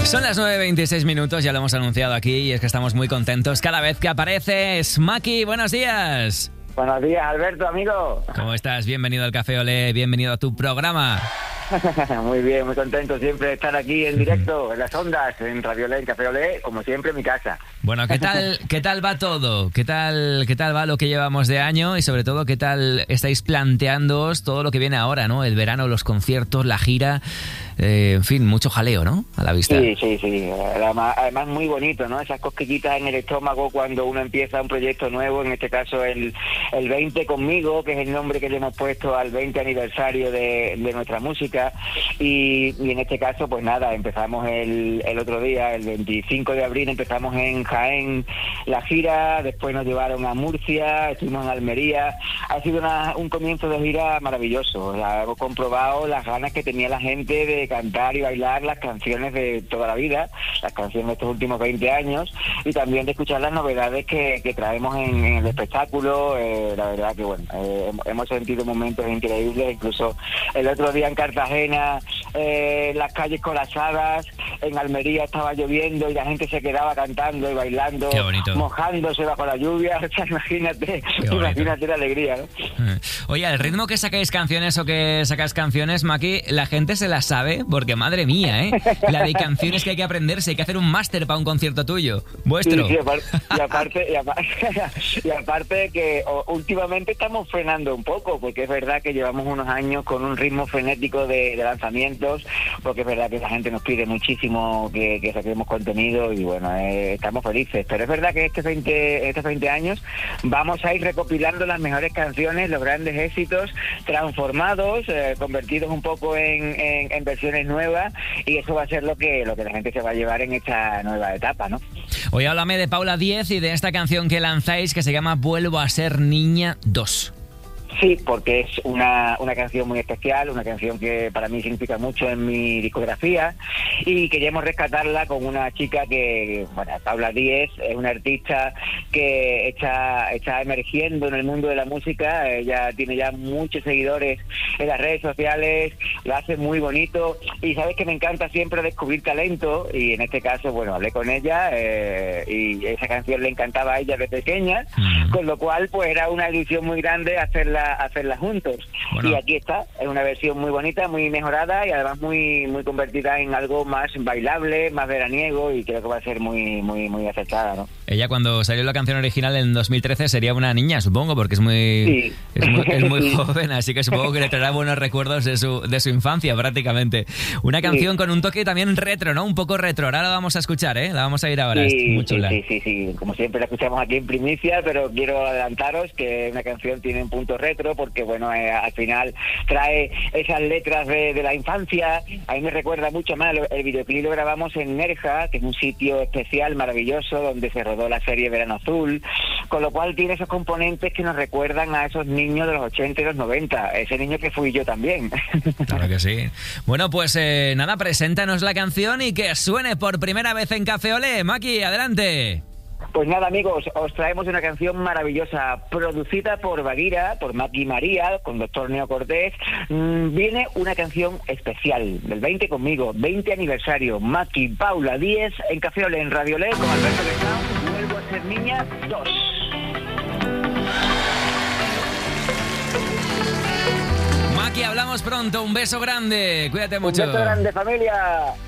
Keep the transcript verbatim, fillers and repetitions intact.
Son las nueve veintiséis minutos, ya lo hemos anunciado aquí y es que estamos muy contentos cada vez que aparece Maki. Buenos días. Buenos días, Alberto, amigo. ¿Cómo estás? Bienvenido al Café Olé, bienvenido a tu programa. Muy bien, muy contento siempre de estar aquí en directo, en las ondas, en Radio Olé, en Café Olé, como siempre, en mi casa. Bueno, ¿qué tal, qué tal va todo? ¿Qué tal, qué tal va lo que llevamos de año? Y sobre todo, ¿qué tal estáis planteándoos todo lo que viene ahora, ¿no? El verano, los conciertos, la gira, eh, en fin, mucho jaleo, ¿no? A la vista. Sí, sí, sí. Además, además muy bonito, ¿no? Esas cosquillitas en el estómago cuando uno empieza un proyecto nuevo, en este caso el, el veinte conmigo, que es el nombre que le hemos puesto al veinte aniversario de, de nuestra música. Y, y en este caso, pues nada, empezamos el, el otro día, el veinticinco de abril, empezamos en Jaén la gira, después nos llevaron a Murcia, estuvimos en Almería. Ha sido una, un comienzo de gira maravilloso. O sea, hemos comprobado las ganas que tenía la gente de cantar y bailar las canciones de toda la vida, las canciones de estos últimos veinte años, y también de escuchar las novedades que, que traemos en, en el espectáculo. Eh, la verdad que, bueno, eh, hemos sentido momentos increíbles, incluso el otro día en Cartagena, eh, las calles colapsadas, en Almería estaba lloviendo y la gente se quedaba cantando y bailando, mojándose bajo la lluvia. O sea, imagínate, imagínate la alegría, ¿no? Oye, al ritmo que sacáis canciones o que sacas canciones, Maki, la gente se las sabe, porque madre mía, ¿eh? La de canciones que hay que aprenderse, hay que hacer un máster para un concierto tuyo, vuestro. Sí, sí, y aparte, y aparte, y aparte que últimamente estamos frenando un poco, porque es verdad que llevamos unos años con un ritmo frenético de De, de lanzamientos, porque es verdad que la gente nos pide muchísimo que, que saquemos contenido y bueno, eh, estamos felices, pero es verdad que este veinte, estos veinte años vamos a ir recopilando las mejores canciones, los grandes éxitos transformados, eh, convertidos un poco en, en, en versiones nuevas, y eso va a ser lo que, lo que la gente se va a llevar en esta nueva etapa, ¿no? Hoy háblame de Paula Diez y de esta canción que lanzáis que se llama Vuelvo a ser niña dos. Sí, porque es una, una canción muy especial, una canción que para mí significa mucho en mi discografía, y queríamos rescatarla con una chica que, bueno, Paula Diez es una artista que está, está emergiendo en el mundo de la música. Ella tiene ya muchos seguidores en las redes sociales, lo hace muy bonito, y sabes que me encanta siempre descubrir talento, y en este caso, bueno, hablé con ella eh, y esa canción le encantaba a ella de pequeña, mm. con lo cual pues era una ilusión muy grande hacerla hacerla juntos. Bueno. Y aquí está, es una versión muy bonita, muy mejorada y además muy muy convertida en algo más bailable, más veraniego, y creo que va a ser muy muy muy acertada, ¿no? Ella, cuando salió la canción original en dos mil trece, sería una niña, supongo, porque es muy sí. es muy, es muy sí. joven, así que supongo que le traerá buenos recuerdos de su de su infancia, prácticamente. Una canción sí. con un toque también retro, ¿no? Un poco retro. Ahora la vamos a escuchar, ¿eh? La vamos a ir ahora. Sí, muy chula. Sí, sí, sí, sí. Como siempre la escuchamos aquí en primicia, pero quiero adelantaros que una canción tiene un punto retro, porque bueno, eh, al final trae esas letras de, de la infancia. A mí me recuerda mucho más. El videoclip lo grabamos en Nerja, que es un sitio especial, maravilloso, donde se rodó la serie Verano Azul, con lo cual tiene esos componentes que nos recuerdan a esos niños de los ochenta y los noventa, ese niño que fui yo también. Claro que sí. Bueno, pues eh, nada, preséntanos la canción y que suene por primera vez en Café Olé. Maki, adelante. Pues nada, amigos, os traemos una canción maravillosa, producida por Baguira, por Maki María, con doctor Neo Cortés. Mm, viene una canción especial del veinte conmigo, veinte aniversario, Maki, Paula Diez, en Café Olé, en Radio Olé, con Alberto Lesao, Vuelvo a ser niña dos. Maki, hablamos pronto, un beso grande, cuídate mucho. Un beso grande, familia.